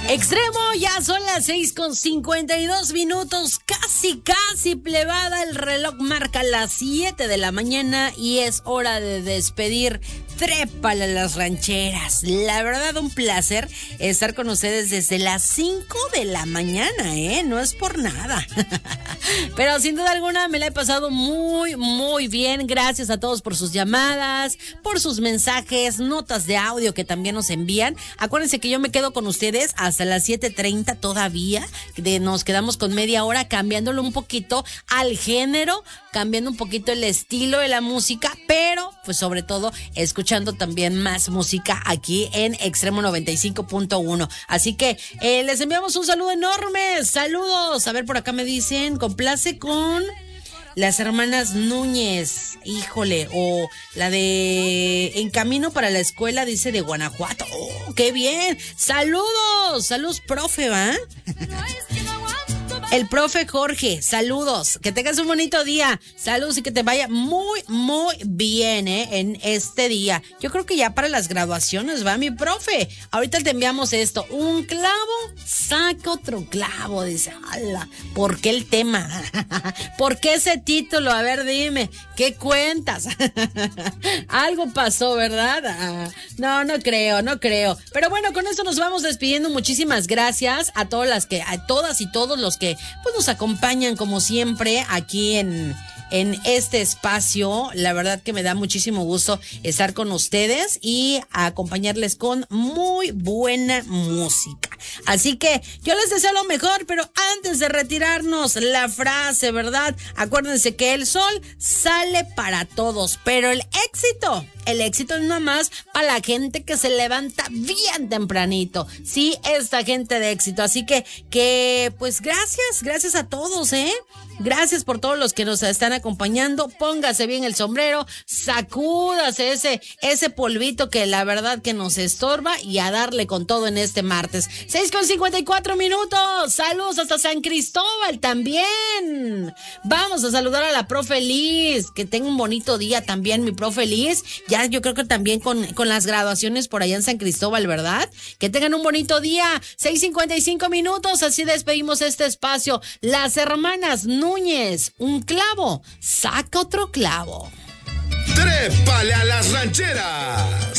Extremo, ya son las 6:52, casi plebada, el reloj marca las 7 de la mañana y es hora de despedir Trépale a las Rancheras. La verdad, un placer estar con ustedes desde las 5 de la mañana, no es por nada. Pero sin duda alguna me la he pasado muy bien. Gracias a todos por sus llamadas, por sus mensajes, notas de audio que también nos envían. Acuérdense que yo me quedo con ustedes hasta las 7:30 todavía. Nos quedamos con media hora cambiándolo un poquito al género, cambiando un poquito el estilo de la música, pero pues sobre todo escuchando también más música aquí en Extremo 95.1. Así que les enviamos un saludo enorme. Saludos. A ver, por acá me dicen, complace con las hermanas Núñez, híjole, o la de En Camino para la Escuela, dice, de Guanajuato. ¡Oh, qué bien! ¡Saludos, profe, va! El profe Jorge, saludos, que tengas un bonito día, saludos y que te vaya muy bien, en este día. Yo creo que ya para las graduaciones, va, mi profe. Ahorita te enviamos esto, un clavo saca otro clavo, dice. ¡Hala! ¿Por qué el tema? ¿Por qué ese título? A ver, dime, ¿qué cuentas? Algo pasó, ¿verdad? No creo. Pero bueno, con esto nos vamos despidiendo. Muchísimas gracias a todas y todos los que pues nos acompañan como siempre aquí en este espacio. La verdad que me da muchísimo gusto estar con ustedes y acompañarles con muy buena música. Así que yo les deseo lo mejor, pero antes de retirarnos, la frase, ¿verdad? Acuérdense que el sol sale para todos, pero el éxito es nada más para la gente que se levanta bien tempranito. Sí, esta gente de éxito. Así que pues gracias a todos, Gracias por todos los que nos están acompañando. Póngase bien el sombrero, sacúdase ese polvito que la verdad que nos estorba y a darle con todo en este martes. 6:54. Saludos hasta San Cristóbal también. Vamos a saludar a la profe Liz. Que tenga un bonito día también, mi profe Liz. Ya yo creo que también con las graduaciones por allá en San Cristóbal, ¿verdad? Que tengan un bonito día. 6:55. Así despedimos este espacio. Las hermanas Núñez, un clavo saca otro clavo. Trépale a las Rancheras.